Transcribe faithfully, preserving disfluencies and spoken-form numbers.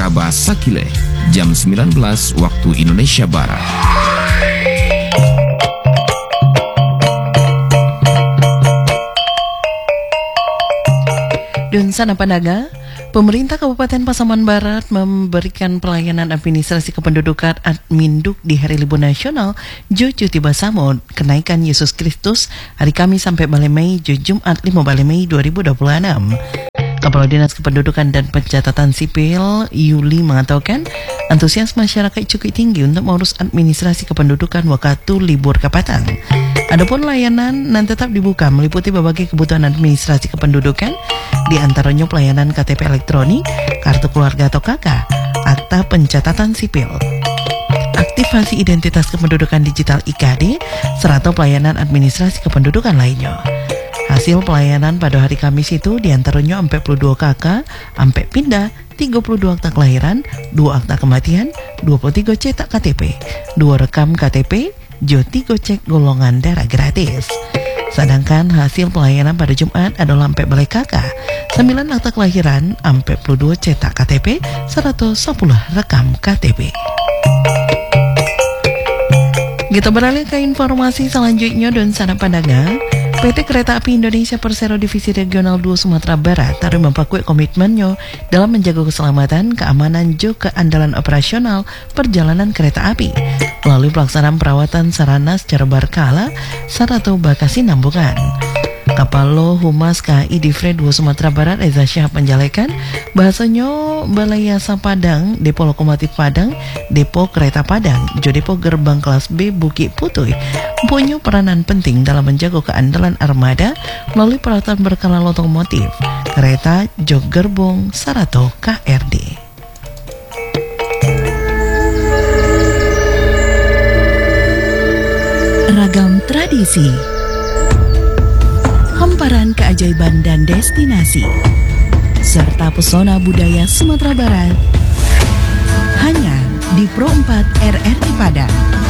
Kaba Sakile, jam sembilan belas waktu Indonesia Barat. Dan sana Pandaga, pemerintah Kabupaten Pasaman Barat memberikan pelayanan administrasi kependudukan Adminduk di Hari Libur Nasional Jo Cuti Bersama Kenaikan Yesus Kristus hari Kamis sampai Balai Mei Jo Jumat lima Balai Mei dua ribu dua puluh enam. Kepala Dinas Kependudukan dan Pencatatan Sipil Yuli mengatakan antusias masyarakat cukup tinggi untuk mengurus administrasi kependudukan waktu libur kapatan. Adapun layanan nan tetap dibuka meliputi berbagai kebutuhan administrasi kependudukan, di antaranya pelayanan K T P elektronik, kartu keluarga atau K K, akta pencatatan sipil, aktivasi identitas kependudukan digital I K D, serta pelayanan administrasi kependudukan lainnya. Hasil pelayanan pada hari Kamis itu diantaranya empat puluh dua K K, sampai pindah, tiga puluh dua akta kelahiran, dua akta kematian, dua puluh tiga cetak K T P, dua rekam K T P, jo tiga cek golongan darah gratis. Sedangkan hasil pelayanan pada Jumat adalah empat balai K K, sembilan akta kelahiran, empat puluh dua cetak K T P, seratus sepuluh rekam K T P. Kita beralih ke informasi selanjutnya dan sana Pandaga. P T Kereta Api Indonesia Persero Divisi Regional dua Sumatera Barat terus memperkuat komitmennya dalam menjaga keselamatan, keamanan, juga keandalan operasional perjalanan kereta api melalui pelaksanaan perawatan sarana secara berkala serta berkesinambungan. Kapalo Humas K I Divre dua Sumatera Barat Eza Syahab menjalekan bahasanya Balai Yasa Padang, Depo Lokomotif Padang, Depo Kereta Padang, Jo Depo Gerbang Kelas B Bukit Putih punya peranan penting dalam menjaga keandalan armada melalui perawatan berkala lokomotif, kereta, jog gerbong, sarato K R D. Ragam tradisi, hamparan keajaiban dan destinasi, serta pesona budaya Sumatera Barat hanya di Pro empat R R I Padang.